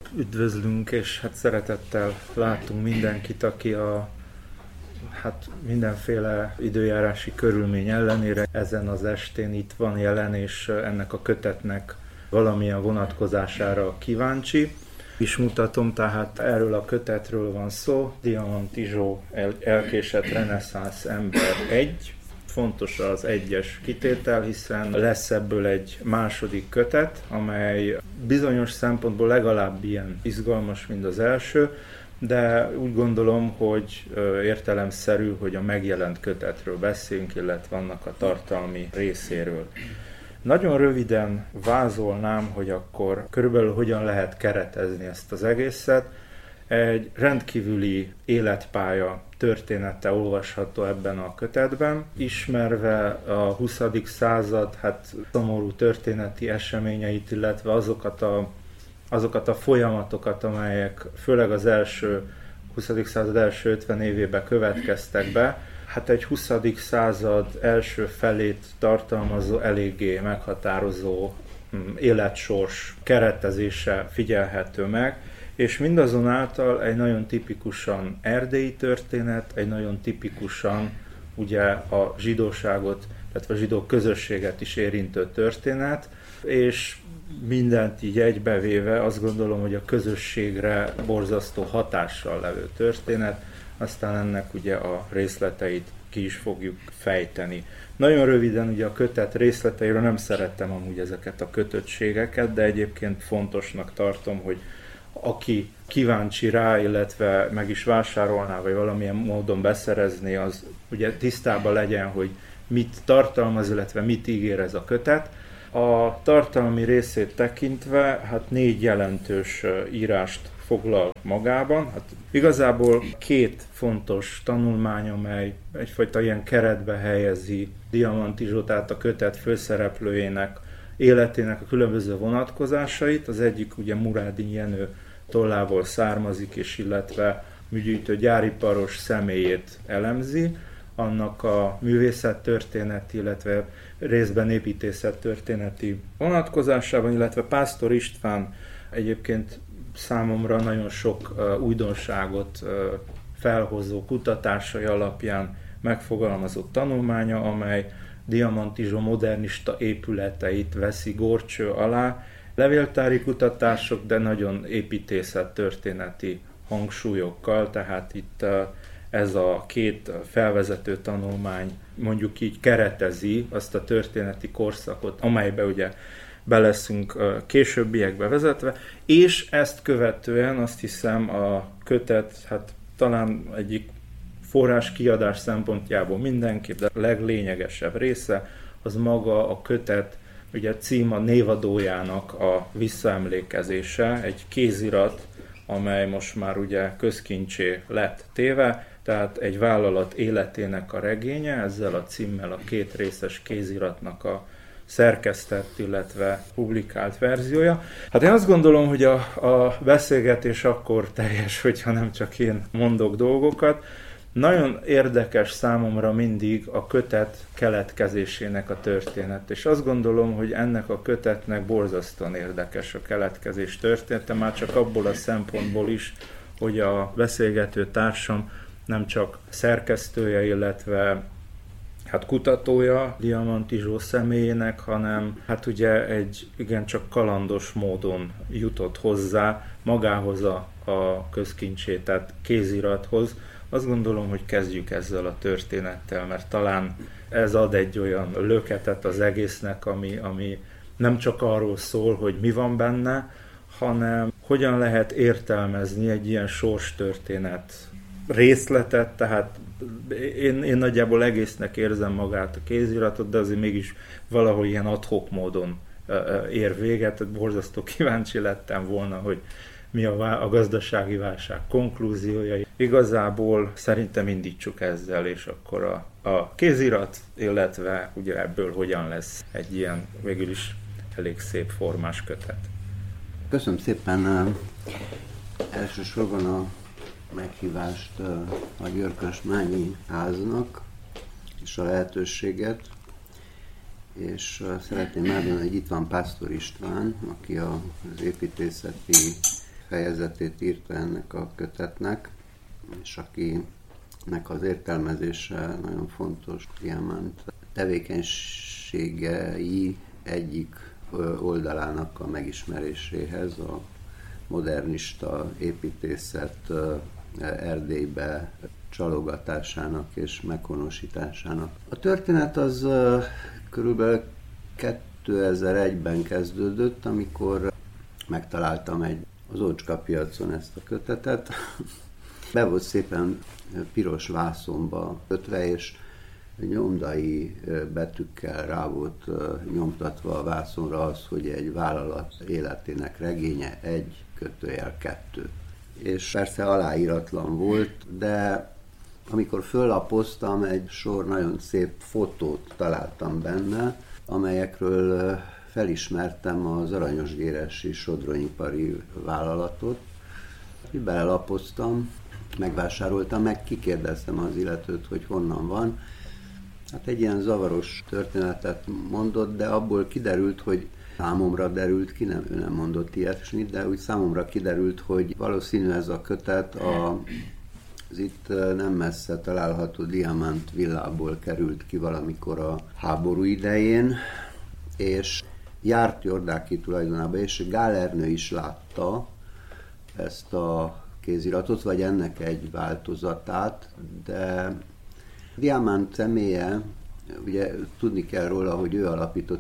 Üdvözlünk, és hát szeretettel látunk mindenkit, aki mindenféle időjárási körülmény ellenére ezen az estén itt van jelen, és ennek a kötetnek valamilyen vonatkozására kíváncsi. Is mutatom, tehát erről a kötetről van szó, Diamant Izsó elkésett reneszánsz ember 1. Fontos az 1-es kitétel, hiszen lesz ebből egy második kötet, amely bizonyos szempontból legalább ilyen izgalmas, mint az első, de úgy gondolom, hogy értelemszerű, hogy a megjelent kötetről beszélünk, illetve annak a tartalmi részéről. Nagyon röviden vázolnám, hogy akkor körülbelül hogyan lehet keretezni ezt az egészet. Egy rendkívüli életpálya története olvasható ebben a kötetben. Ismerve a 20. század szomorú történeti eseményeit, illetve azokat a folyamatokat, amelyek főleg az 20. század első 50 évében következtek be, egy 20. század első felét tartalmazó, eléggé meghatározó életsors keretezése figyelhető meg, és mindazonáltal egy nagyon tipikusan erdélyi történet, egy nagyon tipikusan ugye a zsidóságot, illetve a zsidó közösséget is érintő történet, és mindent így egybevéve azt gondolom, hogy a közösségre borzasztó hatással levő történet, aztán ennek ugye a részleteit ki is fogjuk fejteni. Nagyon röviden ugye a kötet részleteiről nem szerettem amúgy ezeket a kötöttségeket, de egyébként fontosnak tartom, hogy aki kíváncsi rá, illetve meg is vásárolná, vagy valamilyen módon beszerezné, az ugye tisztában legyen, hogy mit tartalmaz, illetve mit ígér ez a kötet. A tartalmi részét tekintve 4 jelentős írást foglal magában. Igazából 2 fontos tanulmány, amely egyfajta ilyen keretbe helyezi Diamant Izsó, tehát a kötet főszereplőjének életének a különböző vonatkozásait. Az egyik ugye Murádin Jenő tollából származik, és illetve műgyűjtő gyáriparos személyét elemzi, annak a művészettörténeti, illetve részben építészettörténeti vonatkozásában, illetve Pásztor István egyébként számomra nagyon sok újdonságot felhozó kutatásai alapján megfogalmazott tanulmánya, amely Diamant Izsó modernista épületeit veszi górcső alá, levéltári kutatások, de nagyon építészettörténeti hangsúlyokkal, tehát itt ez a 2 felvezető tanulmány mondjuk így keretezi azt a történeti korszakot, amelybe ugye be leszünk későbbiekbe vezetve, és ezt követően azt hiszem a kötet, talán egyik forrás kiadás szempontjából mindenképp, de a leglényegesebb része az maga a kötet, ugye cím a névadójának a visszaemlékezése, egy kézirat, amely most már ugye közkincsé lett téve, tehát egy vállalat életének a regénye, ezzel a címmel a 2 részes kéziratnak a szerkesztett, illetve publikált verziója. Én azt gondolom, hogy a beszélgetés akkor teljes, hogyha nem csak én mondok dolgokat. Nagyon érdekes számomra mindig a kötet keletkezésének a történet, és azt gondolom, hogy ennek a kötetnek borzasztóan érdekes a keletkezés története, már csak abból a szempontból is, hogy a beszélgető társam nem csak szerkesztője, illetve kutatója Diamant Izsó személyének, hanem ugye egy igencsak kalandos módon jutott hozzá magához a közkincsé, tehát kézirathoz. Azt gondolom, hogy kezdjük ezzel a történettel, mert talán ez ad egy olyan löketet az egésznek, ami nem csak arról szól, hogy mi van benne, hanem hogyan lehet értelmezni egy ilyen sorstörténet részletet, tehát én nagyjából egésznek érzem magát a kéziratot, de azért mégis valahol ilyen ad-hoc módon ér véget, tehát borzasztó kíváncsi lettem volna, hogy mi a gazdasági válság konklúziója. Igazából szerintem indítsuk ezzel, és akkor a kézirat, illetve ugye ebből hogyan lesz egy ilyen végül is elég szép formás kötet. Köszönöm szépen elsősorban a meghívást a Györkösmányi Háznak és a lehetőséget, és szeretném elmondani, hogy itt van Pásztor István, aki az építészeti fejezetét írta ennek a kötetnek, és akinek az értelmezése nagyon fontos, Diamant tevékenységei egyik oldalának a megismeréséhez, a modernista építészet Erdélybe csalogatásának és meghonosításának. A történet az körülbelül 2001-ben kezdődött, amikor megtaláltam az Ócska piacon ezt a kötetet. Be volt szépen piros vászonba kötve, és nyomdai betűkkel rá volt nyomtatva a vászonra az, hogy egy vállalat életének regénye 1/2. És persze aláíratlan volt, de amikor föllapoztam, egy sor nagyon szép fotót találtam benne, amelyekről felismertem az aranyosgéresi sodronyipari vállalatot. Belelapoztam, megvásároltam, meg kikérdeztem az illetőt, hogy honnan van. Hát egy ilyen zavaros történetet mondott, de abból kiderült, hogy számomra derült ki, ő nem mondott ilyesmit, de úgy számomra kiderült, hogy valószínű ez a kötet az itt nem messze található Diamant villából került ki valamikor a háború idején, és járt Jordáky tulajdonába, és Gál Ernő is látta ezt a kéziratot, vagy ennek egy változatát, de Diamant személye, ugye tudni kell róla, hogy ő alapított